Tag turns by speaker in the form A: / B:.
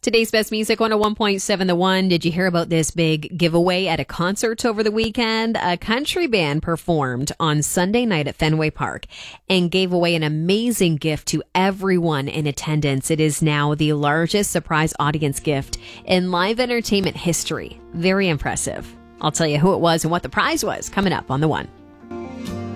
A: Today's best music, 101.7 The One. Did you hear about this big giveaway at a concert over the weekend? A country band performed on Sunday night at Fenway Park and gave away an amazing gift to everyone in attendance. It is now the largest surprise audience gift in live entertainment history. Very impressive. I'll tell you who it was and what the prize was coming up on The One.